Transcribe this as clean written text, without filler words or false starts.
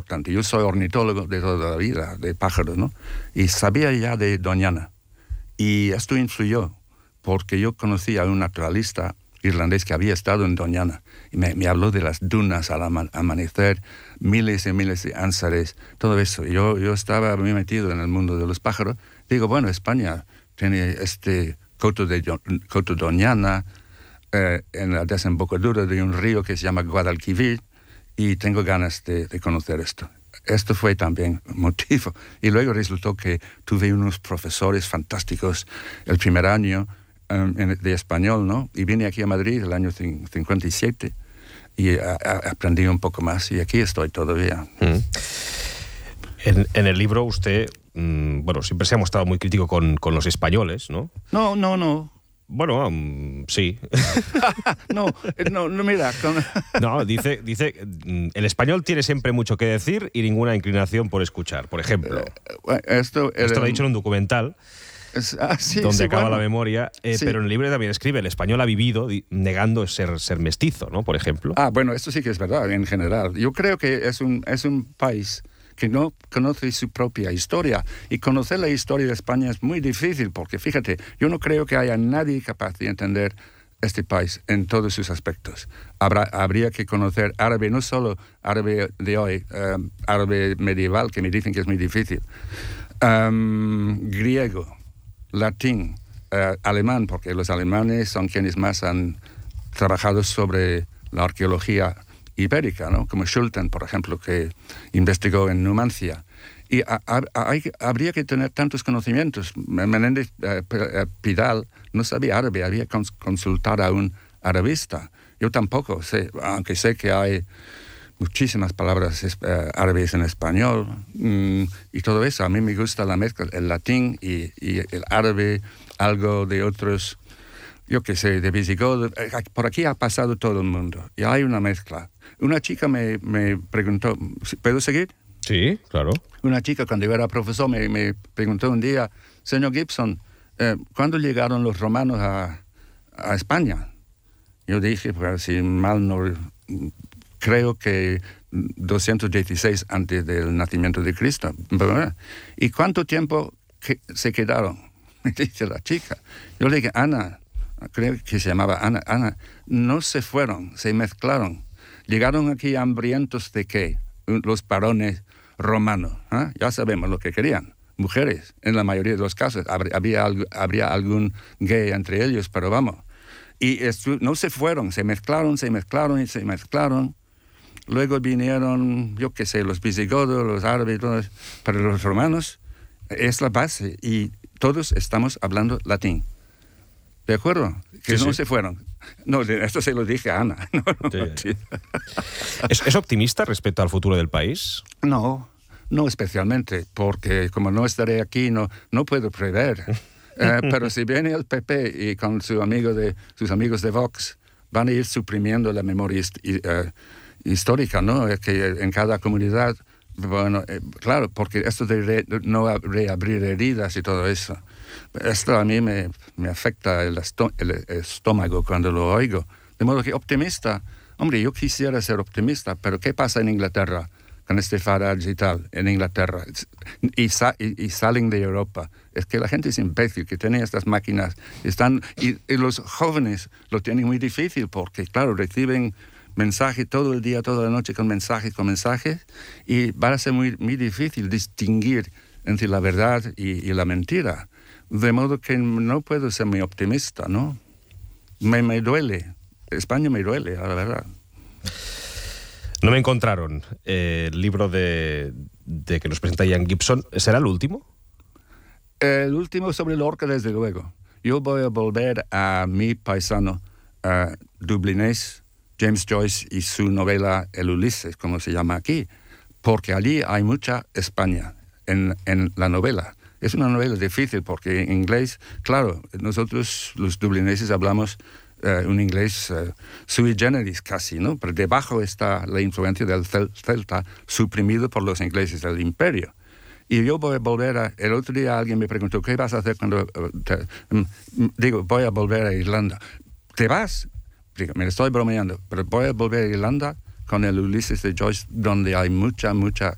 importante. Yo soy ornitólogo de toda la vida, de pájaros, ¿no? Y sabía ya de Doñana. Y esto influyó, porque yo conocí a un naturalista irlandés que había estado en Doñana. Y me habló de las dunas al amanecer, miles y miles de ánsares, todo eso. Y yo estaba muy metido en el mundo de los pájaros. Digo, bueno, España tiene coto Doñana, en la desembocadura de un río que se llama Guadalquivir, y tengo ganas de conocer esto. Esto fue también motivo. Y luego resultó que tuve unos profesores fantásticos el primer año de español, ¿no? Y vine aquí a Madrid el año 57 y aprendí un poco más, y aquí estoy todavía. En el libro usted, siempre se ha mostrado muy crítico con los españoles, ¿no? No. Bueno, sí. No, mira. No, dice, el español tiene siempre mucho que decir y ninguna inclinación por escuchar, por ejemplo. Esto lo ha dicho en un documental donde acaba la memoria, sí. Pero en el libro también escribe, el español ha vivido negando ser mestizo, ¿no? Por ejemplo. Bueno, esto sí que es verdad, en general. Yo creo que es un país que no conoce su propia historia. Y conocer la historia de España es muy difícil, porque fíjate, yo no creo que haya nadie capaz de entender este país en todos sus aspectos. Habría que conocer árabe, no solo árabe de hoy, árabe medieval, que me dicen que es muy difícil, griego, latín, alemán, porque los alemanes son quienes más han trabajado sobre la arqueología ibérica, ¿no? Como Schulten, por ejemplo, que investigó en Numancia. Y habría que tener tantos conocimientos. Menéndez Pidal no sabía árabe, había que consultar a un arabista. Yo tampoco sé, aunque sé que hay muchísimas palabras árabes en español y todo eso. A mí me gusta la mezcla, el latín y el árabe, algo de otros, yo qué sé, de visigodo. Por aquí ha pasado todo el mundo y hay una mezcla. Una chica me preguntó, ¿puedo seguir? Sí, claro. Una chica, cuando yo era profesor, me preguntó un día, señor Gibson, ¿cuándo llegaron los romanos a España? Yo dije, pues, si mal no, creo que 216 antes del nacimiento de Cristo. ¿Y cuánto tiempo se quedaron? Me dice la chica. Yo le dije, Ana, creo que se llamaba Ana, no se fueron, se mezclaron. Llegaron aquí hambrientos de ¿qué? Los varones romanos. Ya sabemos lo que querían. Mujeres, en la mayoría de los casos. Habría algún gay entre ellos, pero vamos. Y no se fueron, se mezclaron. Luego vinieron, yo qué sé, los visigodos, los árabes, todos. Pero los romanos es la base y todos estamos hablando latín. ¿De acuerdo? Que sí, no se fueron. No, esto se lo dije a Ana. Sí. ¿Es optimista respecto al futuro del país? No especialmente, porque como no estaré aquí, no puedo prever. Pero si viene el PP y con sus amigos de Vox, van a ir suprimiendo la memoria histórica, ¿no? Que en cada comunidad, bueno, claro, porque esto de no reabrir heridas y todo eso, esto a mí me afecta el estómago cuando lo oigo. De modo que optimista, hombre, yo quisiera ser optimista, pero ¿qué pasa en Inglaterra con este Farage y tal? En Inglaterra, y salen de Europa. Es que la gente es imbécil, que tiene estas máquinas, y los jóvenes lo tienen muy difícil, porque claro, reciben mensajes todo el día, toda la noche con mensajes, y va a ser muy, muy difícil distinguir entre la verdad y la mentira. De modo que no puedo ser muy optimista, ¿no? Me duele. España me duele, la verdad. No me encontraron el libro de que nos presenta Ian Gibson. ¿Será el último? El último sobre Lorca, desde luego. Yo voy a volver a mi paisano dublinés, James Joyce, y su novela El Ulises, como se llama aquí, porque allí hay mucha España en la novela. Es una novela difícil porque en inglés, claro, nosotros los dublineses hablamos un inglés sui generis casi, ¿no? Pero debajo está la influencia del celta suprimido por los ingleses del imperio. Y yo voy a volver el otro día alguien me preguntó, ¿qué vas a hacer cuando digo, voy a volver a Irlanda? ¿Te vas? Digo, me estoy bromeando, pero voy a volver a Irlanda con el Ulises de Joyce, donde hay mucha